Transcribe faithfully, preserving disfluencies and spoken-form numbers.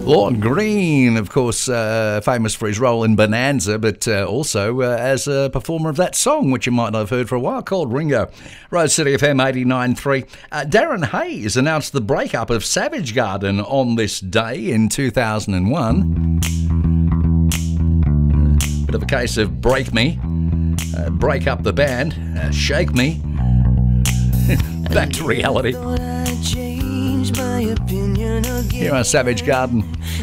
Lorne Greene, of course, uh, famous for his role in Bonanza, but uh, also uh, as a performer of that song, which you might not have heard for a while, called Ringo. Rose City F M eighty-nine point three. Uh, Darren Hayes announced the breakup of Savage Garden on this day in two thousand one. Bit of a case of break me, uh, break up the band, uh, shake me, back to reality. Here on Savage Garden.